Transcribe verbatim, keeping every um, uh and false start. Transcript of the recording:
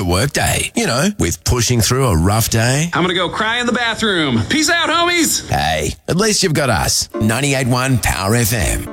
workday. You know, with pushing through a rough day. I'm going to go cry in the bathroom. Peace out, homies. Hey, at least you've got us. ninety-eight point one Power F M.